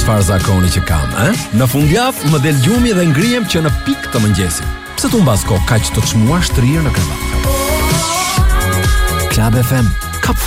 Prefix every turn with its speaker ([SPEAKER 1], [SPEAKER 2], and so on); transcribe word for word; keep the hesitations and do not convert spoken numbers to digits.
[SPEAKER 1] çfarë zakoni që kam, ë? Në fundjavë më del gjumi dhe ngrihem që në pikë të mëngjesit. Pse tu mbas kohë kaq të çmuar shtrirë në krevat? Club F M.